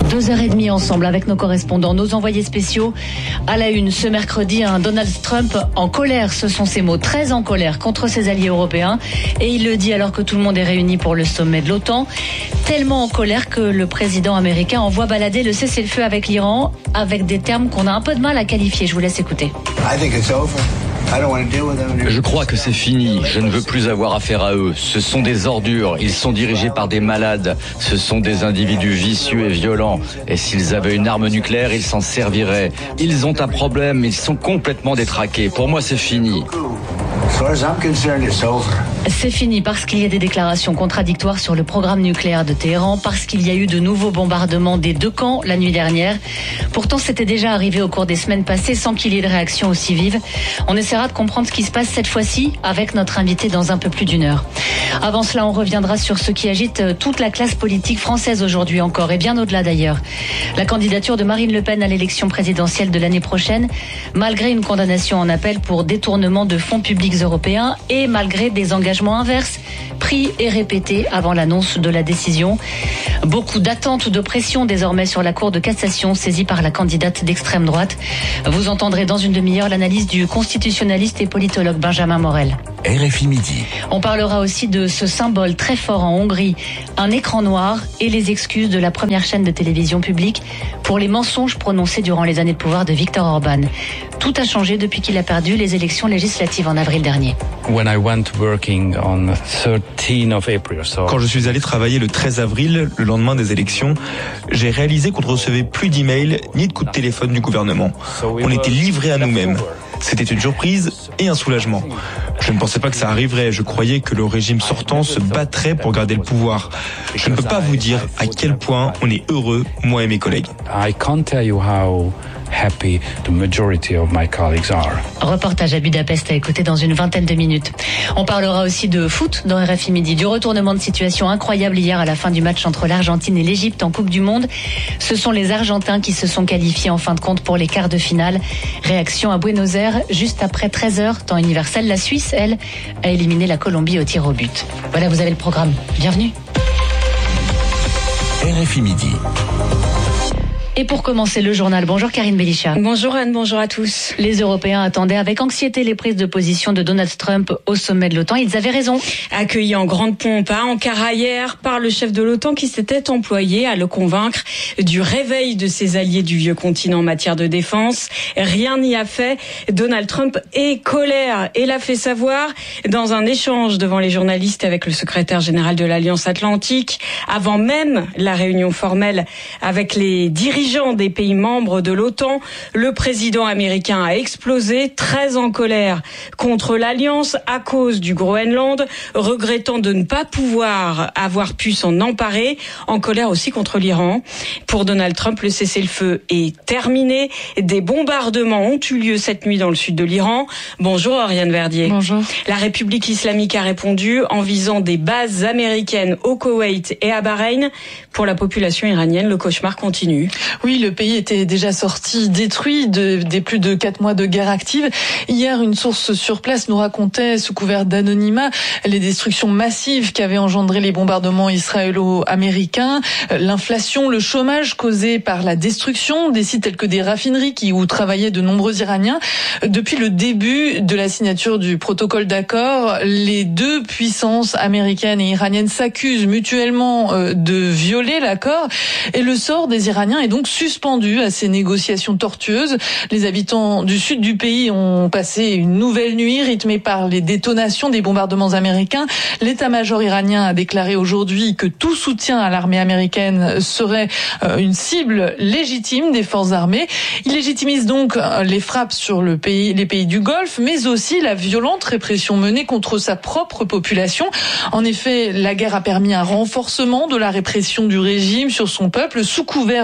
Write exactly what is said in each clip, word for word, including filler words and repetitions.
Deux heures et demie ensemble avec nos correspondants, nos envoyés spéciaux. À la une, ce mercredi, un Donald Trump en colère, ce sont ses mots, très en colère contre ses alliés européens. Et il le dit alors que tout le monde est réuni pour le sommet de l'OTAN. Tellement en colère que le président américain envoie balader le cessez-le-feu avec l'Iran, avec des termes qu'on a un peu de mal à qualifier. Je vous laisse écouter. Je crois que c'est fini. Je ne veux plus avoir affaire à eux. Ce sont des ordures. Ils sont dirigés par des malades. Ce sont des individus vicieux et violents. Et s'ils avaient une arme nucléaire, ils s'en serviraient. Ils ont un problème. Ils sont complètement détraqués. Pour moi, c'est fini. C'est fini parce qu'il y a des déclarations contradictoires sur le programme nucléaire de Téhéran, parce qu'il y a eu de nouveaux bombardements des deux camps la nuit dernière. Pourtant, c'était déjà arrivé au cours des semaines passées sans qu'il y ait de réaction aussi vive. On essaiera de comprendre ce qui se passe cette fois-ci avec notre invité dans un peu plus d'une heure. Avant cela, on reviendra sur ce qui agite toute la classe politique française aujourd'hui encore, et bien au-delà d'ailleurs. La candidature de Marine Le Pen à l'élection présidentielle de l'année prochaine, malgré une condamnation en appel pour détournement de fonds publics européens et malgré des engagements inverses pris et répétés avant l'annonce de la décision. Beaucoup d'attentes ou de pression désormais sur la Cour de cassation saisie par la candidate d'extrême droite. Vous entendrez dans une demi-heure l'analyse du constitutionnaliste et politologue Benjamin Morel. R F I Midi. On parlera aussi de ce symbole très fort en Hongrie, un écran noir et les excuses de la première chaîne de télévision publique pour les mensonges prononcés durant les années de pouvoir de Viktor Orban. Tout a changé depuis qu'il a perdu les élections législatives en avril dernier. When I went working on thirteenth of April, so... Quand je suis allé travailler le treize avril, le lendemain des élections, j'ai réalisé qu'on ne recevait plus d'emails ni de coups de téléphone du gouvernement. On était livrés à nous-mêmes. C'était une surprise et un soulagement. Je ne pensais pas que ça arriverait. Je croyais que le régime sortant se battrait pour garder le pouvoir. Je ne peux pas vous dire à quel point on est heureux, moi et mes collègues. I can't tell you how happy the majority of my colleagues are. Reportage à Budapest à écouter dans une vingtaine de minutes. On parlera aussi de foot dans R F I Midi, du retournement de situation incroyable hier à la fin du match entre l'Argentine et l'Égypte en Coupe du Monde. Ce sont les Argentins qui se sont qualifiés en fin de compte pour les quarts de finale. Réaction à Buenos Aires juste après treize heures, temps universel. La Suisse, elle, a éliminé la Colombie au tir au but. Voilà, vous avez le programme. Bienvenue. R F I Midi. Et pour commencer le journal, bonjour Karine Bélichat. Bonjour Anne, bonjour à tous. Les Européens attendaient avec anxiété les prises de position de Donald Trump au sommet de l'OTAN. Ils avaient raison. Accueilli en grande pompe à Ankara hier par le chef de l'OTAN qui s'était employé à le convaincre du réveil de ses alliés du vieux continent en matière de défense. Rien n'y a fait. Donald Trump est colère et l'a fait savoir dans un échange devant les journalistes avec le secrétaire général de l'Alliance Atlantique, avant même la réunion formelle avec les dirigeants des pays membres de l'OTAN. Le président américain a explosé, très en colère contre l'Alliance à cause du Groenland, regrettant de ne pas pouvoir avoir pu s'en emparer, en colère aussi contre l'Iran. Pour Donald Trump, le cessez-le-feu est terminé. Des bombardements ont eu lieu cette nuit dans le sud de l'Iran. Bonjour Oriane Verdier. Bonjour. La République islamique a répondu en visant des bases américaines au Koweït et à Bahreïn. Pour la population iranienne, le cauchemar continue. Oui, le pays était déjà sorti détruit de, des plus de quatre mois de guerre active. Hier, une source sur place nous racontait, sous couvert d'anonymat, les destructions massives qu'avaient engendré les bombardements israélo-américains, l'inflation, le chômage causé par la destruction des sites tels que des raffineries qui, où travaillaient de nombreux Iraniens. Depuis le début de la signature du protocole d'accord, les deux puissances américaines et iraniennes s'accusent mutuellement de violer l'accord et le sort des Iraniens est donc suspendu à ces négociations tortueuses. Les habitants du sud du pays ont passé une nouvelle nuit rythmée par les détonations des bombardements américains. L'état-major iranien a déclaré aujourd'hui que tout soutien à l'armée américaine serait une cible légitime des forces armées. Il légitimise donc les frappes sur le pays, les pays du Golfe, mais aussi la violente répression menée contre sa propre population. En effet, la guerre a permis un renforcement de la répression du régime sur son peuple sous couvert de lutte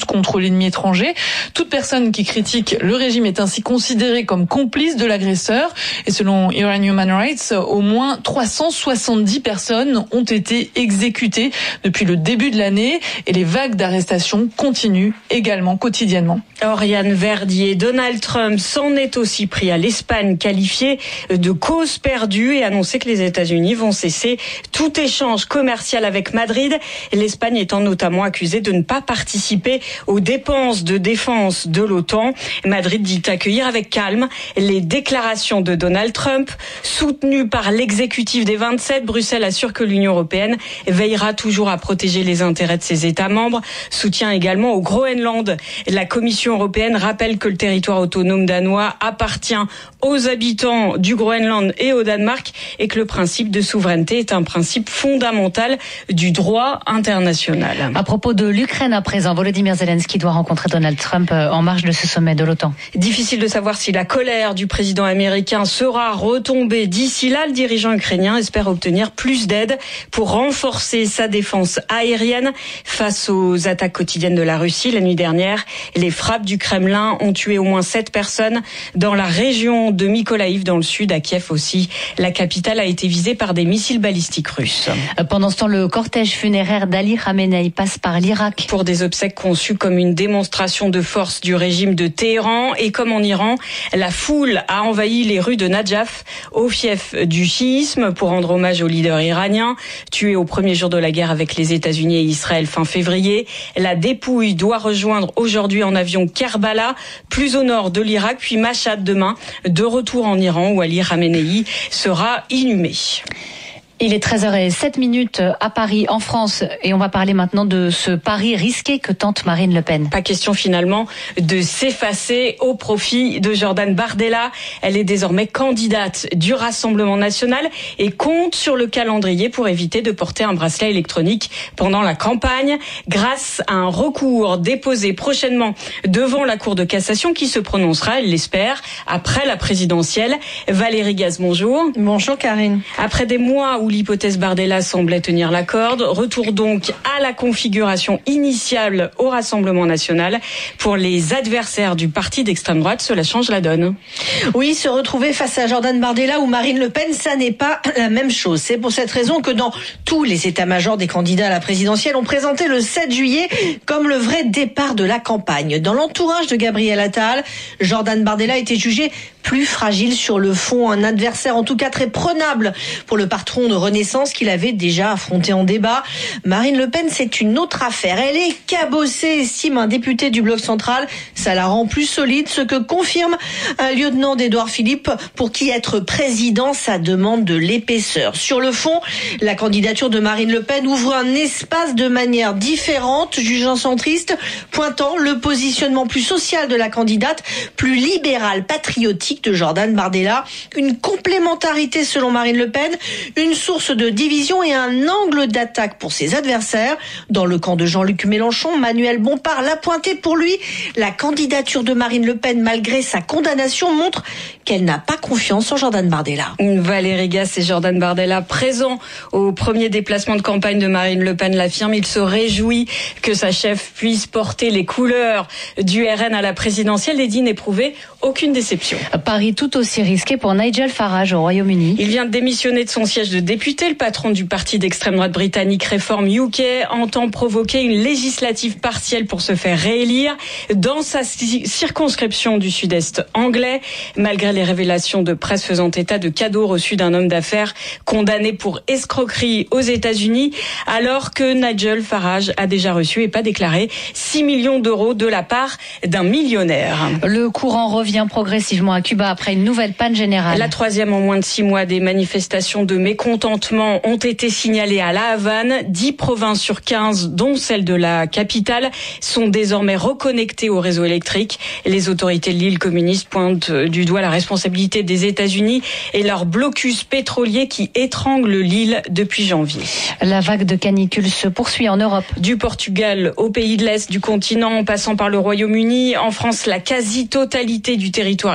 lutte contre l'ennemi étranger. Toute personne qui critique le régime est ainsi considérée comme complice de l'agresseur. Et selon Iran Human Rights, au moins trois cent soixante-dix personnes ont été exécutées depuis le début de l'année et les vagues d'arrestations continuent également quotidiennement. Oriane Verdier, Donald Trump s'en est aussi pris à l'Espagne, qualifiée de cause perdue et annoncé que les États-Unis vont cesser tout échange commercial avec Madrid. L'Espagne étant notamment accusée de ne pas participer aux dépenses de défense de l'OTAN. Madrid dit accueillir avec calme les déclarations de Donald Trump. Soutenues par l'exécutif des vingt-sept, Bruxelles assure que l'Union européenne veillera toujours à protéger les intérêts de ses États membres. Soutien également au Groenland. La Commission européenne rappelle que le territoire autonome danois appartient aux habitants du Groenland et au Danemark et que le principe de souveraineté est un principe fondamental du droit international. À propos de l'Ukraine à présent, Volodymyr Zelensky doit rencontrer Donald Trump en marge de ce sommet de l'OTAN. Difficile de savoir si la colère du président américain sera retombée. D'ici là, le dirigeant ukrainien espère obtenir plus d'aide pour renforcer sa défense aérienne face aux attaques quotidiennes de la Russie. La nuit dernière, les frappes du Kremlin ont tué au moins sept personnes dans la région de Mykolaïv, dans le sud, à Kiev aussi. La capitale a été visée par des missiles balistiques russes. Pendant ce temps, le cortège funéraire d'Ali Khamenei passe par l'Irak. Pour des obsèques conçues comme une démonstration de force du régime de Téhéran. Et comme en Iran, la foule a envahi les rues de Nadjaf, au fief du chiisme, pour rendre hommage au leader iranien, tué au premier jour de la guerre avec les États-Unis et Israël fin février. La dépouille doit rejoindre aujourd'hui en avion Kerbala, plus au nord de l'Irak, puis Mashhad demain, de retour en Iran où Ali Khamenei sera inhumé. Il est treize heures zéro sept minutes à Paris, en France, et on va parler maintenant de ce pari risqué que tente Marine Le Pen. Pas question finalement de s'effacer au profit de Jordan Bardella. Elle est désormais candidate du Rassemblement national et compte sur le calendrier pour éviter de porter un bracelet électronique pendant la campagne, grâce à un recours déposé prochainement devant la Cour de cassation qui se prononcera, elle l'espère, après la présidentielle. Valérie Gaz, bonjour. Bonjour Karine. Après des mois où l'hypothèse Bardella semblait tenir la corde. Retour donc à la configuration initiale au Rassemblement national. Pour les adversaires du parti d'extrême droite, cela change la donne. Oui, se retrouver face à Jordan Bardella ou Marine Le Pen, ça n'est pas la même chose. C'est pour cette raison que dans tous les états-majors des candidats à la présidentielle, on présentait le sept juillet comme le vrai départ de la campagne. Dans l'entourage de Gabriel Attal, Jordan Bardella était jugé plus fragile sur le fond, un adversaire en tout cas très prenable pour le patron de Renaissance qu'il avait déjà affronté en débat. Marine Le Pen, c'est une autre affaire. Elle est cabossée, estime un député du Bloc central. Ça la rend plus solide, ce que confirme un lieutenant d'Édouard Philippe pour qui être président, ça demande de l'épaisseur. Sur le fond, la candidature de Marine Le Pen ouvre un espace de manière différente, juge un centriste, pointant le positionnement plus social de la candidate, plus libéral, patriotique de Jordan Bardella, une complémentarité selon Marine Le Pen, une source de division et un angle d'attaque pour ses adversaires. Dans le camp de Jean-Luc Mélenchon, Manuel Bompard l'a pointé. Pour lui, la candidature de Marine Le Pen, malgré sa condamnation, montre qu'elle n'a pas confiance en Jordan Bardella. Valérie Gasse et Jordan Bardella présents au premier déplacement de campagne de Marine Le Pen l'affirme. Il se réjouit que sa chef puisse porter les couleurs du R N à la présidentielle et dit n'éprouver aucune déception. Paris tout aussi risqué pour Nigel Farage au Royaume-Uni. Il vient de démissionner de son siège de député. Le patron du parti d'extrême droite britannique Reform U K entend provoquer une législative partielle pour se faire réélire dans sa circonscription du sud-est anglais, malgré les révélations de presse faisant état de cadeaux reçus d'un homme d'affaires condamné pour escroquerie aux États-Unis, alors que Nigel Farage a déjà reçu et pas déclaré six millions d'euros de la part d'un millionnaire. Le courant revient progressivement à Cuba après une nouvelle panne générale. La troisième en moins de six mois. Des manifestations de mécontentement ont été signalées à La Havane. Dix provinces sur quinze, dont celle de la capitale, sont désormais reconnectées au réseau électrique. Les autorités de l'île communiste pointent du doigt la responsabilité des États-Unis et leur blocus pétrolier qui étrangle l'île depuis janvier. La vague de canicule se poursuit en Europe. Du Portugal aux pays de l'Est du continent, en passant par le Royaume-Uni. En France, la quasi-totalité du territoire étouffée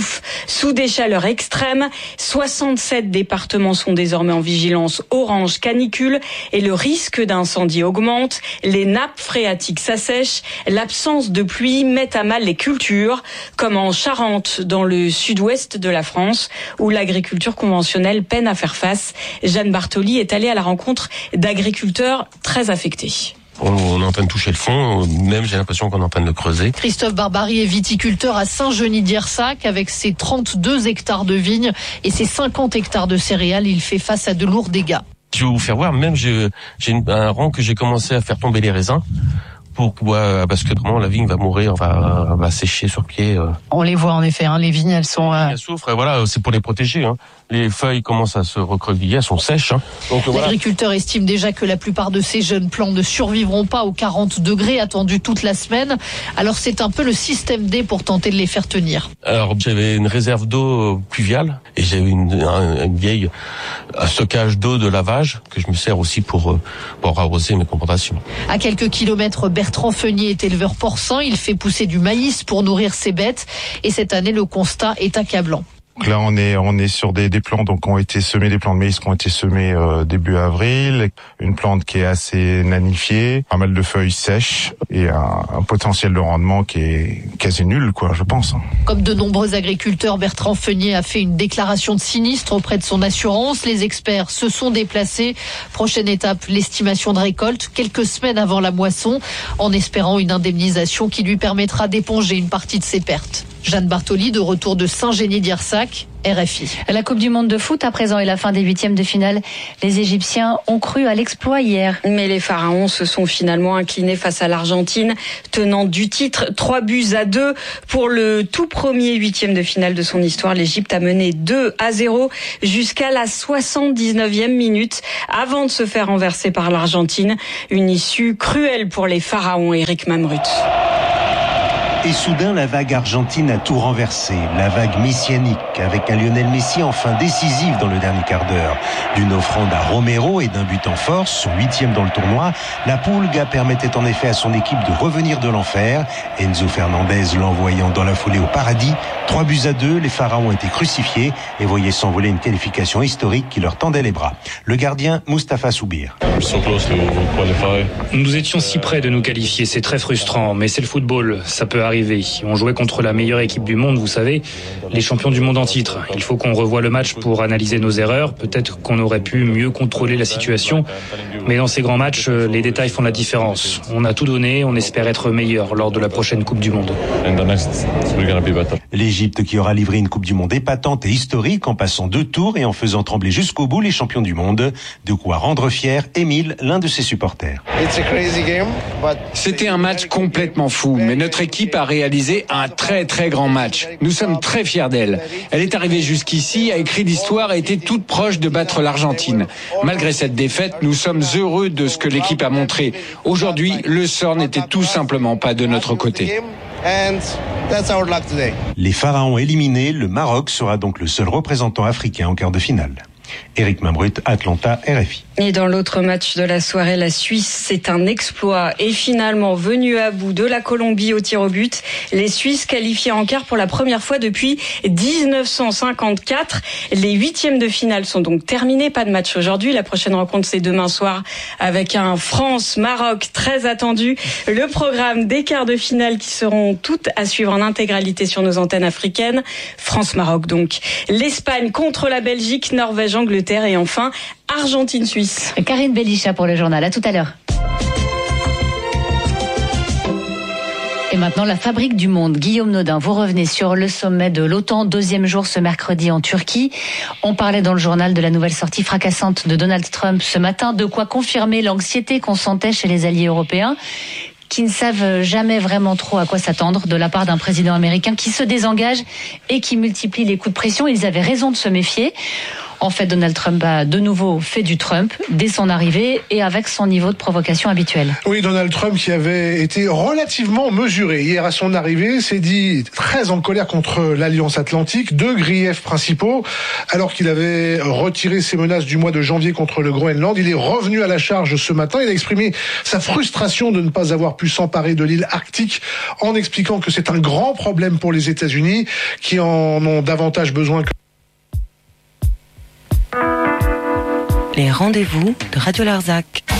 étouffent sous des chaleurs extrêmes. soixante-sept départements sont désormais en vigilance orange canicule et le risque d'incendie augmente. Les nappes phréatiques s'assèchent. L'absence de pluie met à mal les cultures, comme en Charente, dans le sud-ouest de la France, où l'agriculture conventionnelle peine à faire face. Jeanne Bartoli est allée à la rencontre d'agriculteurs très affectés. On est en train de toucher le fond, même j'ai l'impression qu'on est en train de le creuser. Christophe Barbary est viticulteur à Saint-Genis-d'Irsac. Avec ses trente-deux hectares de vignes et ses cinquante hectares de céréales, il fait face à de lourds dégâts. Je vais vous faire voir, même j'ai, j'ai un rang que j'ai commencé à faire tomber les raisins. Pour, parce que vraiment la vigne va mourir, va, va sécher sur pied. On les voit en effet, hein, les vignes elles sont... Euh... Elles souffrent et voilà, c'est pour les protéger. Hein. Les feuilles commencent à se recroqueviller, elles sont sèches. Hein. Donc, l'agriculteur voilà. estime déjà que la plupart de ces jeunes plants ne survivront pas aux quarante degrés attendus toute la semaine. Alors c'est un peu le système D pour tenter de les faire tenir. Alors j'avais une réserve d'eau pluviale et j'avais une, une, une vieille un stockage d'eau de lavage que je me sers aussi pour, pour arroser mes plantations. À quelques kilomètres, Bertrand Feunier est éleveur porcin. Il fait pousser du maïs pour nourrir ses bêtes. Et cette année, le constat est accablant. Donc là, on est on est sur des des plants donc ont été semés, des plants de maïs qui ont été semés euh, début avril, une plante qui est assez nanifiée, pas mal de feuilles sèches et un, un potentiel de rendement qui est quasi nul, quoi, je pense. Comme de nombreux agriculteurs, Bertrand Feunier a fait une déclaration de sinistre auprès de son assurance. Les experts se sont déplacés. Prochaine étape, l'estimation de récolte quelques semaines avant la moisson, en espérant une indemnisation qui lui permettra d'éponger une partie de ses pertes. Jeanne Bartoli, de retour de Saint-Genis-d'Irsac, R F I. La Coupe du Monde de foot à présent et la fin des huitièmes de finale. Les Égyptiens ont cru à l'exploit hier. Mais les Pharaons se sont finalement inclinés face à l'Argentine, tenante du titre. Trois buts à deux pour le tout premier huitième de finale de son histoire. L'Égypte a mené deux à zéro jusqu'à la soixante-dix-neuvième minute avant de se faire renverser par l'Argentine. Une issue cruelle pour les Pharaons, Eric Mamrut. Et soudain, la vague argentine a tout renversé. La vague messianique, avec un Lionel Messi enfin décisif dans le dernier quart d'heure. D'une offrande à Romero et d'un but en force, son huitième dans le tournoi, la Pulga permettait en effet à son équipe de revenir de l'enfer. Enzo Fernandez l'envoyant dans la foulée au paradis. Trois buts à deux, les Pharaons étaient crucifiés et voyaient s'envoler une qualification historique qui leur tendait les bras. Le gardien, Mustapha Soubir. Nous étions si près de nous qualifier, c'est très frustrant, mais c'est le football, ça peut arriver. On jouait contre la meilleure équipe du monde, vous savez, les champions du monde en titre. Il faut qu'on revoie le match pour analyser nos erreurs. Peut-être qu'on aurait pu mieux contrôler la situation, mais dans ces grands matchs, les détails font la différence. On a tout donné, on espère être meilleur lors de la prochaine Coupe du Monde. L'Égypte qui aura livré une Coupe du Monde épatante et historique en passant deux tours et en faisant trembler jusqu'au bout les champions du monde. De quoi rendre fier Émile, l'un de ses supporters. C'était un match complètement fou, mais notre équipe a réalisé un très très grand match. Nous sommes très fiers d'elle. Elle est arrivée jusqu'ici, a écrit l'histoire et était toute proche de battre l'Argentine. Malgré cette défaite, nous sommes heureux de ce que l'équipe a montré. Aujourd'hui, le sort n'était tout simplement pas de notre côté. Les Pharaons éliminés, le Maroc sera donc le seul représentant africain en quart de finale. Éric Mamrut, Atlanta, R F I. Et dans l'autre match de la soirée, la Suisse, c'est un exploit. Et finalement, venu à bout de la Colombie au tir au but, les Suisses qualifiés en quart pour la première fois depuis dix-neuf cent cinquante-quatre. Les huitièmes de finale sont donc terminés. Pas de match aujourd'hui. La prochaine rencontre, c'est demain soir avec un France-Maroc très attendu. Le programme des quarts de finale qui seront toutes à suivre en intégralité sur nos antennes africaines. France-Maroc donc. L'Espagne contre la Belgique, Norvège, Angleterre et enfin Argentine-Suisse. Karine Bellicha pour le journal. À tout à l'heure. Et maintenant, la fabrique du monde. Guillaume Nodin, vous revenez sur le sommet de l'OTAN, deuxième jour ce mercredi en Turquie. On parlait dans le journal de la nouvelle sortie fracassante de Donald Trump ce matin, de quoi confirmer l'anxiété qu'on sentait chez les alliés européens, qui ne savent jamais vraiment trop à quoi s'attendre de la part d'un président américain qui se désengage et qui multiplie les coups de pression. Ils avaient raison de se méfier. En fait, Donald Trump a de nouveau fait du Trump dès son arrivée et avec son niveau de provocation habituel. Oui, Donald Trump qui avait été relativement mesuré hier à son arrivée s'est dit très en colère contre l'Alliance Atlantique, deux griefs principaux. Alors qu'il avait retiré ses menaces du mois de janvier contre le Groenland, il est revenu à la charge ce matin. Il a exprimé sa frustration de ne pas avoir pu s'emparer de l'île arctique en expliquant que c'est un grand problème pour les États-Unis qui en ont davantage besoin que... Les rendez-vous de Radio Larzac.